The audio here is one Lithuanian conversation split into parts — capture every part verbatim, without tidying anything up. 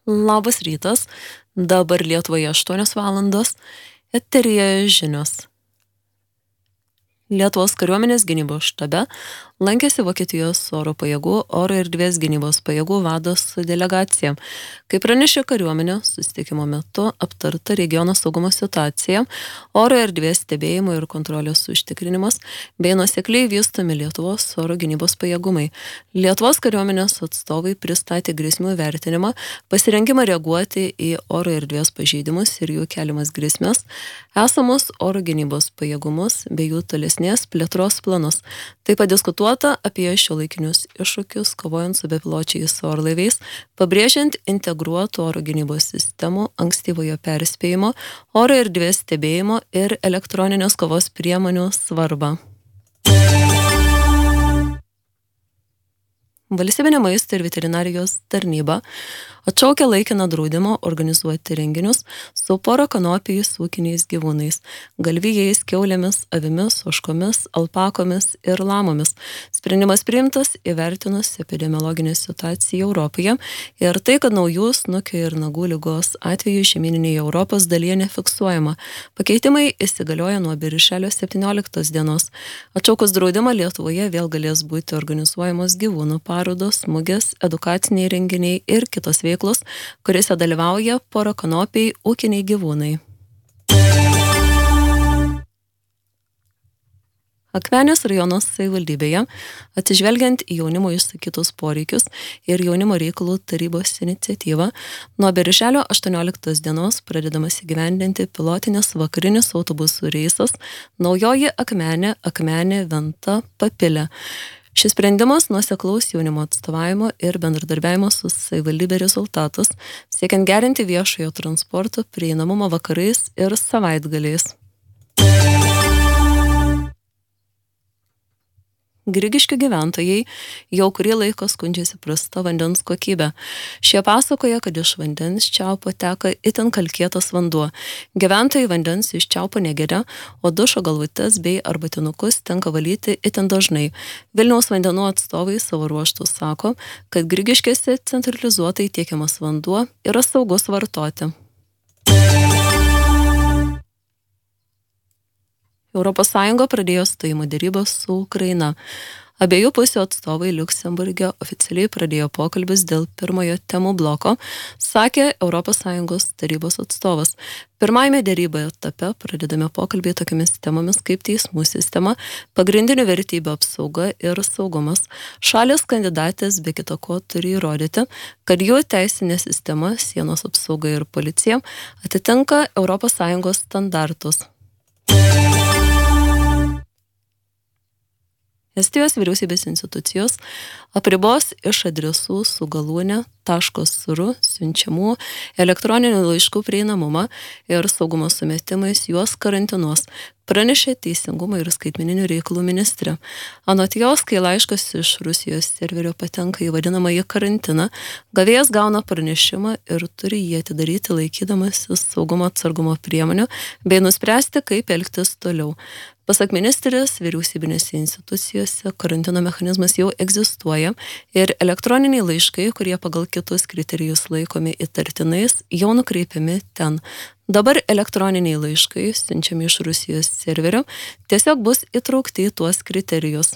Labas rytas, dabar Lietuvoje aštuonios valandos, eteryje žinios. Lietuvos kariuomenės gynybos štabe lankėsi Vokietijos oro pajėgų oro erdvės gynybos pajėgų vadas su delegacija. Kaip pranešė kariuomenė, susitikimo metu aptarta regiono saugumo situacija, oro erdvės stebėjimo ir kontrolės užtikrinimas bei nuosekliai vystomi Lietuvos oro gynybos pajėgumai. Lietuvos kariuomenės atstovai pristatė grėsmių vertinimą, pasirengimą reaguoti į oro erdvės pažeidimus ir jų keliamas grėsmes, esamus oro gynybos pajėgumus bei jų tolesnės plėtros planus. Taip pat diskutuota apie šiuolaikinius iššūkius, kovojant su bepiločiais orlaiviais, pabrėžiant integruotų oro gynybos sistemų, ankstyvojo perspėjimo, oro erdvės stebėjimo ir elektroninės kovos priemonių svarbą. Valstybinė maisto ir veterinarijos tarnyba atšaukė laikiną draudimą organizuoti renginius su pora kanopijais ūkiniais gyvūnais – galvijais, kiaulėmis, avimis, ožkomis, alpakomis ir lamomis. Sprendimas priimtas įvertinus epidemiologinę situaciją Europoje ir tai, kad naujų snukio ir nagų ligos atvejų žemyninėje Europos dalyje nefiksuojama. Pakeitimai įsigalioja nuo birželio septynioliktos dienos. Atšaukus draudimą Lietuvoje vėl galės būti organizuojamos gyvūnų parodos, mugės, edukaciniai renginiai ir kitos veiklos, kuriuose dalyvauja pora kanopiai ūkiniai gyvūnai. Akmenės rajono savivaldybėje, atsižvelgiant į jaunimo išsakytus poreikius ir jaunimo reikalų tarybos iniciatyvą, nuo birželio aštuonioliktos dienos pradedamas įgyvendinti pilotinės vakarinis autobusų reisas Naujoji Akmenė, Akmenė, Venta, Papilė. Šis sprendimas nuoseklaus jaunimo atstovavimo ir bendradarbiavimo su savivaldybė rezultatas, siekiant gerinti viešojo transporto prieinamumą vakarais ir savaitgaliais. Grigiškių gyventojai jau kurį laiką skundžiasi prasta vandens kokybė. Šie pasakoja, kad iš vandens čiaupo teka itin kalkėtas vanduo. Gyventojai vandens iš čiaupo negeria, o dušo galvutes bei arbatinukus tenka valyti itin dažnai. Vilniaus vandenų atstovai savo ruožtu sako, kad Grigiškėse centralizuotai tiekiamas vanduo yra saugus vartoti. Europos Sąjunga pradėjo stojimo derybas su Ukraina. Abiejų pusių atstovai Liuksemburge oficialiai pradėjo pokalbis dėl pirmojo temų bloko, sakė Europos Sąjungos tarybos atstovas. Pirmajame derybų etape pradedame pokalbį tokiamis temomis kaip teismų sistema, pagrindinių vertybių apsauga ir saugumas. Šalys kandidatės be kita ko turi įrodyti, kad jų teisinė sistema, sienos apsauga ir policija atitinka Europos Sąjungos standartus. Estijos vyriausybės institucijos apribos iš adresų su galūne .ru siunčiamų elektroninių laiškų prieinamumą ir saugumo sumetimais juos karantinuos, pranešė Teisingumo ir skaitmeninių reikalų ministrė. Anot jos, kai laiškas iš Rusijos serverio patenka į vadinamąjį karantiną, gavėjas gauna pranešimą ir turi jį atidaryti laikydamasis saugumo atsargumo priemonių bei nuspręsti, kaip elgtis toliau. Pasak ministrės, vyriausybinėse institucijose karantino mechanizmas jau egzistuoja ir elektroniniai laiškai, kurie pagal kitus kriterijus laikomi įtartinais, jau nukreipiami ten. Dabar elektroniniai laiškai, siunčiami iš Rusijos serverio, tiesiog bus įtraukti į tuos kriterijus.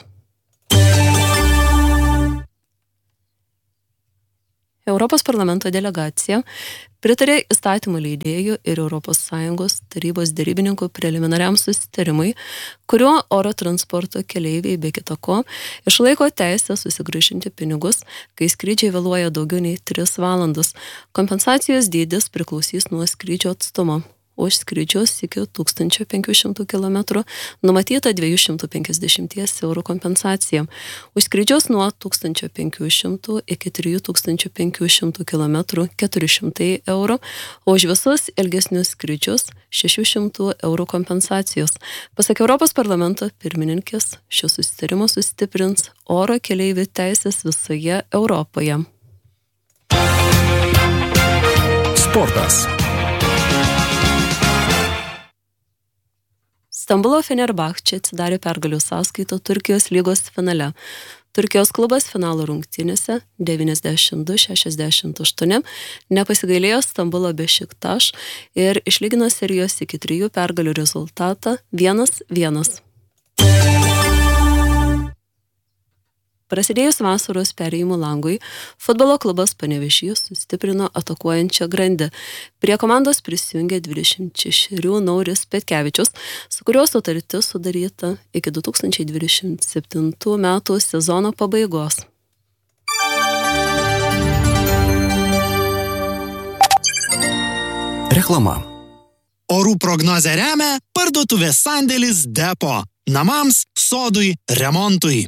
Europos parlamento delegacija pritarė įstatymų leidėjų ir Europos Sąjungos tarybos derybininkų preliminariam susitarimui, kuriuo oro transporto keleiviai be kita ko išlaiko teisę susigrąžinti pinigus, kai skrydžiai vėluoja daugiau nei tris valandas. Kompensacijos dydis priklausys nuo skrydžio atstumo. Už skrydžius iki tūkstančio penkių šimtų kilometrų numatyta dviejų šimtų penkiasdešimties eurų kompensacija. Už skrydžius nuo tūkstančio penkių šimtų iki trijų tūkstančių penkių šimtų kilometrų keturi šimtai eurų, o už visus ilgesnius skrydžius šešių šimtų eurų kompensacijos. Pasak Europos parlamento pirmininkės, šis susitarimas sustiprins oro keleivių teisės visoje Europoje. Sportas. Stambulo Fenerbahčė atsidarė pergalių sąskaitą Turkijos lygos finale. Turkijos klubas finalo rungtynėse devyniasdešimt du šešiasdešimt aštuoni nepasigailėjo Stambulo Bešiktaš ir išlygino serijos iki trijų pergalių rezultatą vienas vienas. Prasidėjus vasaros perėjimų langui, futbolo klubas Panevėžys sustiprino atakuojančią grandę. Prie komandos prisijungė dvidešimt šešerių Nauris Petkevičius, su kuriuo sutartis sudaryta iki du tūkstančiai dvidešimt septintų metų sezono pabaigos. Reklama. Orų prognozę remia parduotuvės sandėlis Depo. Namams, sodui, remontui.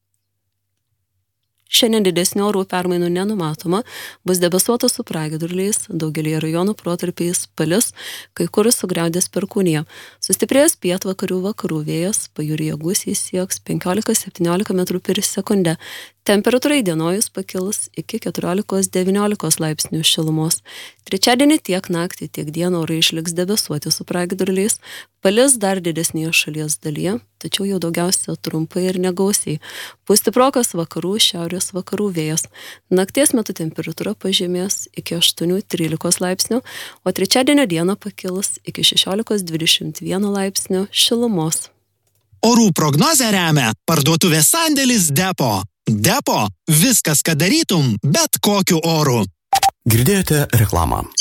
Šiandien didesnių orų permainų nenumatoma, bus debesuota su pragiedruliais, daugelį rajonų protarpiais palis, kai kur sugriaudės perkūnija. Sustiprėjęs pietvakarių vakarų vėjas, pajūryje gūsiai sieks penkiolika septyniolika metrų per sekundę. Temperatūra įdienojus pakils iki keturiolikos devyniolikos laipsnių šilumos. Trečiadienį tiek naktį, tiek dieną orai išliks debesuoti su pragiedruliais, palis dar didesnėje šalies dalyje, tačiau jau daugiausia trumpai ir negausiai. Pūs stiprokas vakarų, šiaurės vakarų vėjas. Nakties metu temperatūra pažemės iki aštuonių trylikos laipsnių, o trečiadienio dieną pakils iki šešiolikos dvidešimt vieno laipsnių šilumos. Orų prognozę remia parduotuvės sandėlis Depo. Depo – viskas, ką darytum, bet kokiu oru. Girdėjote reklamą.